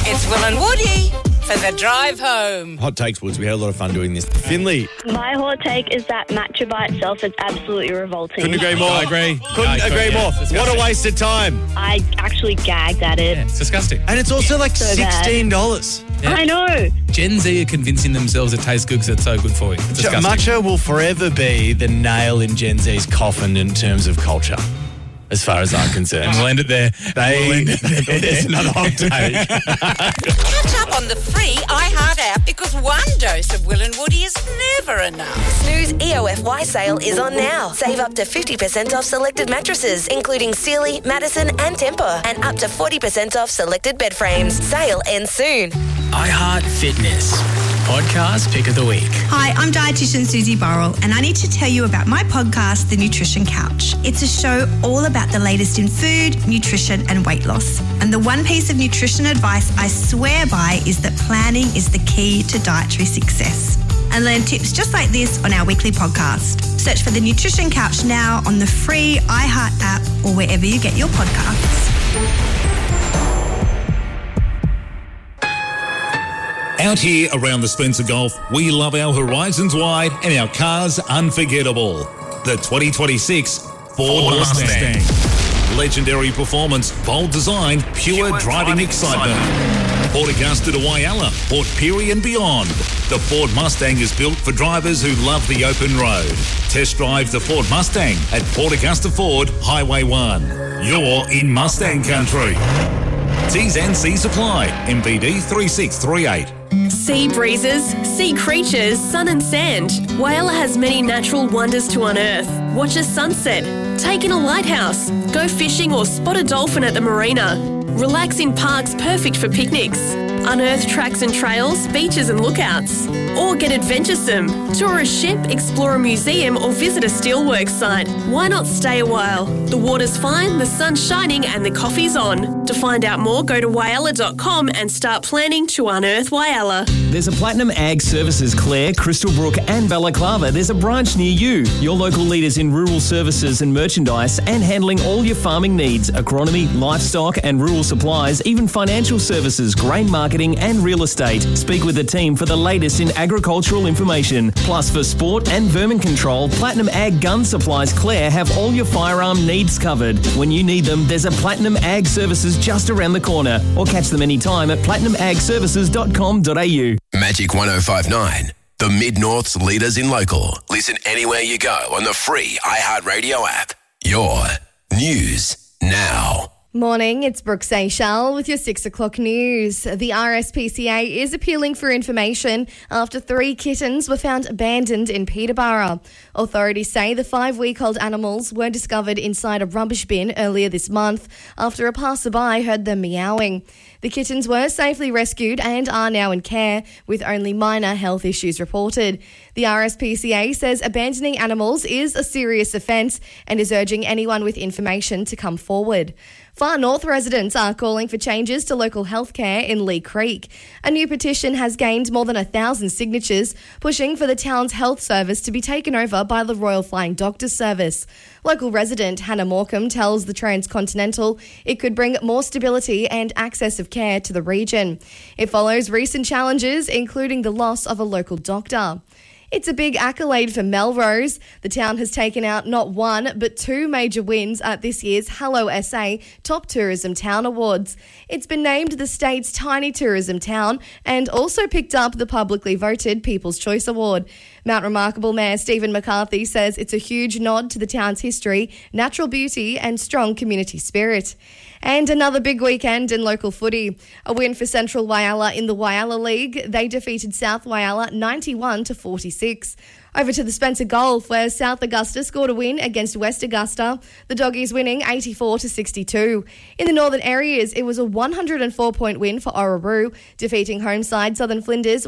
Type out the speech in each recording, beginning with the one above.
It's Will and Woody for the drive home. Hot takes, Woods. We had a lot of fun doing this. Finley. My hot take is that matcha by itself is absolutely revolting. Couldn't agree more. I agree. Couldn't agree more. What a waste of time. I actually gagged at it. Yeah, it's disgusting. And it's also like So bad. $16. Yeah. I know. Gen Z are convincing themselves it tastes good because it's so good for you. It's disgusting. Matcha will forever be the nail in Gen Z's coffin in terms of culture, as far as I'm concerned. And we'll end it there. It's another hot take. Catch up on the free iHeart app because one dose of Will and Woody is never enough. Snooze EOFY sale is on now. Save up to 50% off selected mattresses, including Sealy, Madison and Tempur, and up to 40% off selected bed frames. Sale ends soon. iHeart Fitness. Podcast Pick of the Week. Hi, I'm dietitian Susie Burrell, and I need to tell you about my podcast, The Nutrition Couch. It's a show all about the latest in food, nutrition, and weight loss. And the one piece of nutrition advice I swear by is that planning is the key to dietary success. And learn tips just like this on our weekly podcast. Search for The Nutrition Couch now on the free iHeart app or wherever you get your podcasts. Out here around the Spencer Gulf, we love our horizons wide and our cars unforgettable. The 2026 Ford Mustang. Legendary performance, bold design, pure driving excitement. Port Augusta to Whyalla, Port Pirie and beyond. The Ford Mustang is built for drivers who love the open road. Test drive the Ford Mustang at Port Augusta Ford, Highway 1. You're in Mustang country. T's and C's apply. MVD 3638. Sea breezes, sea creatures, sun and sand. Whyalla has many natural wonders to unearth. Watch a sunset, take in a lighthouse, go fishing or spot a dolphin at the marina. Relax in parks perfect for picnics. Unearth tracks and trails, beaches and lookouts. Or get adventuresome. Tour a ship, explore a museum or visit a steelworks site. Why not stay a while? The water's fine, the sun's shining and the coffee's on. To find out more, go to whyalla.com and start planning to unearth Whyalla. There's a Platinum Ag Services Clare, Crystalbrook and Balaclava. There's a branch near you. Your local leaders in rural services and merchandise and handling all your farming needs, agronomy, livestock and rural supplies, even financial services, grain marketing and real estate. Speak with the team for the latest in agricultural information. Plus for sport and vermin control, Platinum Ag Gun Supplies Clare have all your firearm needs covered. When you need them, there's a Platinum Ag Services just around the corner, or catch them anytime at platinumagservices.com.au. Magic 105.9, the Mid-North's leaders in local. Listen anywhere you go on the free iHeartRadio app. Your news now. Morning, it's Brooke Seychelles with your 6 o'clock news. The RSPCA is appealing for information after 3 kittens were found abandoned in Peterborough. Authorities say the 5-week-old animals were discovered inside a rubbish bin earlier this month after a passerby heard them meowing. The kittens were safely rescued and are now in care, with only minor health issues reported. The RSPCA says abandoning animals is a serious offence and is urging anyone with information to come forward. Far North residents are calling for changes to local healthcare in Lee Creek. A new petition has gained more than 1,000 signatures, pushing for the town's health service to be taken over by the Royal Flying Doctors Service. Local resident Hannah Morecambe tells the Transcontinental it could bring more stability and access of care to the region. It follows recent challenges, including the loss of a local doctor. It's a big accolade for Melrose. The town has taken out not 1 but 2 major wins at this year's Hello SA Top Tourism Town Awards. It's been named the state's tiny tourism town and also picked up the publicly voted People's Choice Award. Mount Remarkable Mayor Stephen McCarthy says it's a huge nod to the town's history, natural beauty and strong community spirit. And another big weekend in local footy. A win for Central Whyalla in the Whyalla League. They defeated South Whyalla 91-46. Over to the Spencer Gulf, where South Augusta scored a win against West Augusta. The Doggies winning 84-62. In the northern areas, it was a 104-point win for Orroroo, defeating home side Southern Flinders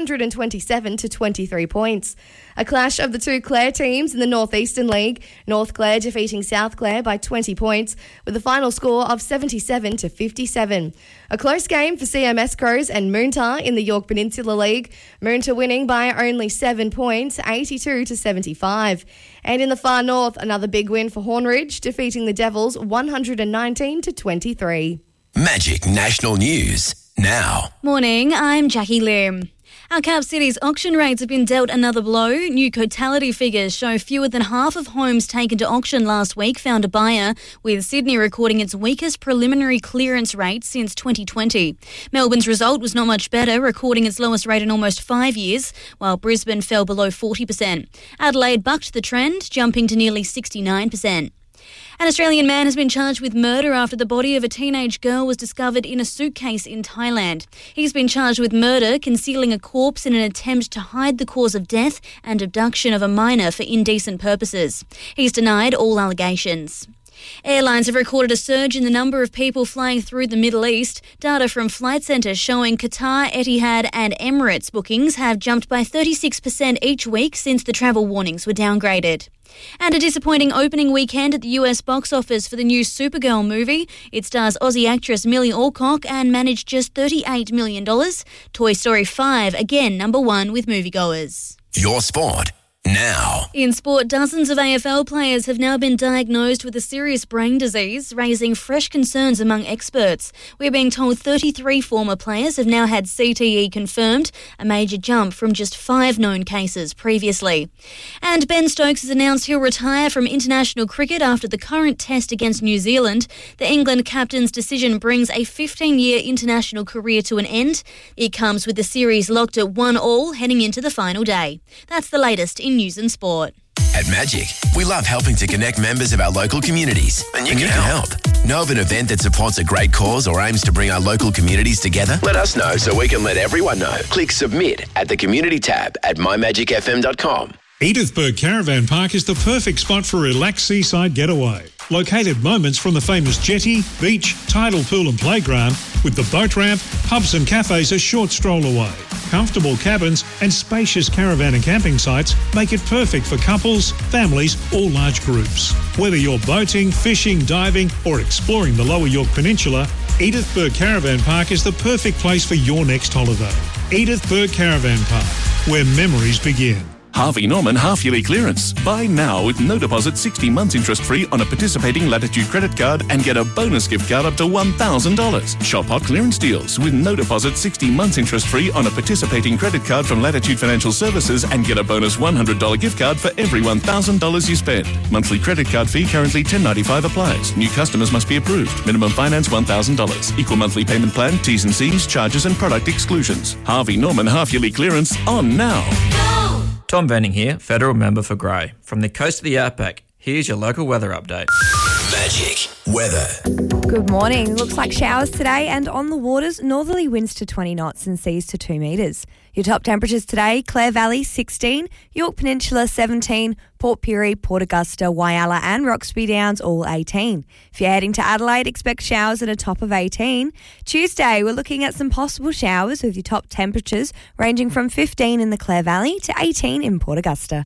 127-23 points. A clash of the 2 Clare teams in the Northeastern League, North Clare defeating South Clare by 20 points, with a final score of 77-57. A close game for CMS Crows and Moonta in the York Peninsula League, Moonta winning by only 7 points, 82-75. And in the far north, another big win for Hornridge, defeating the Devils 119-23. Magic National News. now. Morning, I'm Jackie Lim. Our Cap City's auction rates have been dealt another blow. New totality figures show fewer than half of homes taken to auction last week found a buyer, with Sydney recording its weakest preliminary clearance rate since 2020. Melbourne's result was not much better, recording its lowest rate in almost 5 years, while Brisbane fell below 40%. Adelaide bucked the trend, jumping to nearly 69%. An Australian man has been charged with murder after the body of a teenage girl was discovered in a suitcase in Thailand. He's been charged with murder, concealing a corpse in an attempt to hide the cause of death, and abduction of a minor for indecent purposes. He's denied all allegations. Airlines have recorded a surge in the number of people flying through the Middle East. Data from Flight Centre showing Qatar, Etihad and Emirates bookings have jumped by 36% each week since the travel warnings were downgraded. And a disappointing opening weekend at the US box office for the new Supergirl movie. It stars Aussie actress Millie Alcock and managed just $38 million. Toy Story 5, again number one with moviegoers. Your sport now. In sport, dozens of AFL players have now been diagnosed with a serious brain disease, raising fresh concerns among experts. We're being told 33 former players have now had CTE confirmed, a major jump from just 5 known cases previously. And Ben Stokes has announced he'll retire from international cricket after the current test against New Zealand. The England captain's decision brings a 15-year international career to an end. It comes with the series locked at 1-1 heading into the final day. That's the latest in news and sport. At Magic, we love helping to connect members of our local communities. And you can help. Know of an event that supports a great cause or aims to bring our local communities together? Let us know so we can let everyone know. Click submit at the community tab at mymagicfm.com. Edithburgh Caravan Park is the perfect spot for a relaxed seaside getaway. Located moments from the famous jetty, beach, tidal pool and playground, with the boat ramp, pubs and cafes a short stroll away. Comfortable cabins and spacious caravan and camping sites make it perfect for couples, families or large groups. Whether you're boating, fishing, diving or exploring the Lower York Peninsula, Edithburgh Caravan Park is the perfect place for your next holiday. Edithburgh Caravan Park, where memories begin. Harvey Norman half-yearly clearance. Buy now with no deposit, 60 months interest-free on a participating Latitude credit card and get a bonus gift card up to $1,000. Shop hot clearance deals with no deposit, 60 months interest-free on a participating credit card from Latitude Financial Services and get a bonus $100 gift card for every $1,000 you spend. Monthly credit card fee currently $10.95 applies. New customers must be approved. Minimum finance $1,000. Equal monthly payment plan, T's and C's, charges and product exclusions. Harvey Norman half-yearly clearance on now. Tom Venning here, Federal Member for Grey. From the coast of the outback, here's your local weather update. Magic weather. Good morning. Looks like showers today and on the waters, northerly winds to 20 knots and seas to 2 metres. Your top temperatures today, Clare Valley 16, York Peninsula 17, Port Pirie, Port Augusta, Whyalla and Roxby Downs all 18. If you're heading to Adelaide, expect showers at a top of 18. Tuesday, we're looking at some possible showers with your top temperatures ranging from 15 in the Clare Valley to 18 in Port Augusta.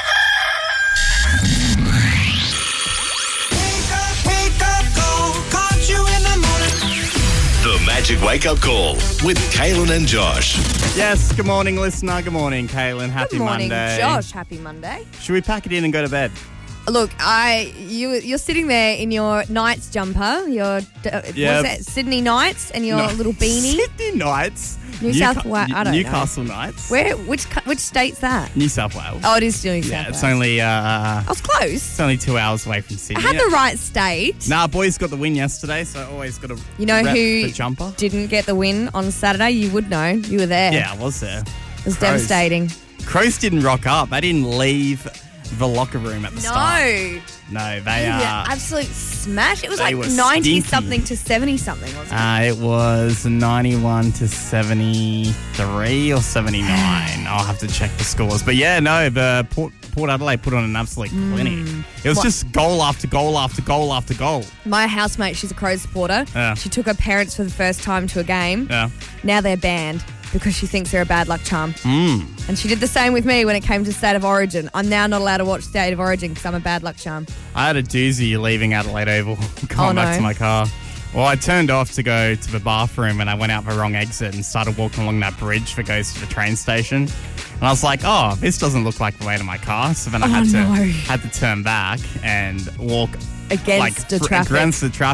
The Magic Wake Up Call with Kaylin and Josh. Yes, good morning, listener. Good morning, Kaylin. Happy Good morning, Monday. Josh. Happy Monday. Should we pack it in and go to bed? Look, you're sitting there in your Knights jumper, your what's that, Sydney Knights, and your little beanie. Sydney Knights. New South Wales. I don't Newcastle know. Knights. Which state's that? New South Wales. Oh, it is New South Yeah, Wales. it's only. I was close. It's only 2 hours away from Sydney. I had the right state. Nah, boys got the win yesterday, so I always got to. You know rep who the jumper. didn't get the win on Saturday? You would know. You were there. Yeah, I was there. It was devastating. Crows didn't rock up. They didn't leave the locker room at the start. No, they Yeah, absolute smash. It was they like were 90-something to 70-something, wasn't it? It was 91 to 73 or 79. I'll have to check the scores. But yeah, no, the Port Adelaide put on an absolute clinic. It was just goal after goal after goal after goal. My housemate, she's a Crows supporter. Yeah. She took her parents for the first time to a game. Yeah. Now they're banned because she thinks they're a bad luck charm. Mm. And she did the same with me when it came to State of Origin. I'm now not allowed to watch State of Origin because I'm a bad luck charm. I had a doozy leaving Adelaide Oval, going back to my car. Well, I turned off to go to the bathroom and I went out the wrong exit and started walking along that bridge that goes to the train station. And I was like, oh, this doesn't look like the way to my car. So then I had to turn back and walk against the traffic. Against the traffic.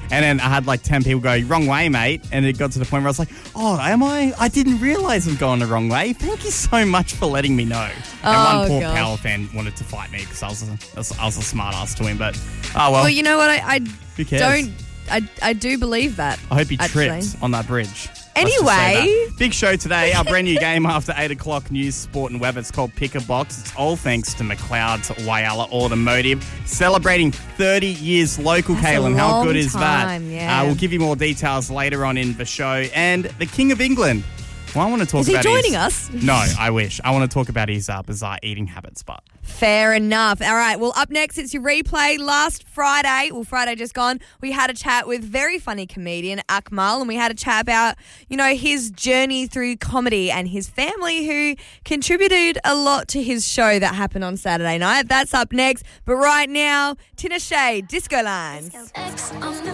And then I had like 10 people go, wrong way, mate. And it got to the point where I was like, oh, am I? I didn't realise I'm going the wrong way. Thank you so much for letting me know. And one poor Power fan wanted to fight me because I was a smart ass to him. But, oh, well. Well, you know what? Who cares? I do believe that. I hope he tripped on that bridge. Anyway. Big show today. Our brand new game after 8 o'clock news, sport and weather. It's called Pick a Box. It's all thanks to McLeod's Whyalla Automotive. Celebrating 30 years local, Kaylin. How good is that? Yeah. We'll give you more details later on in the show. And the King of England. Well, I want to talk about Is he joining us? No, I wish. I want to talk about his bizarre eating habits, but... Fair enough. All right. Well, up next, it's your replay. Last Friday, Friday just gone, we had a chat with very funny comedian Akmal, and we had a chat about, his journey through comedy and his family who contributed a lot to his show that happened on Saturday night. That's up next. But right now, Tinashe, Disco Lines.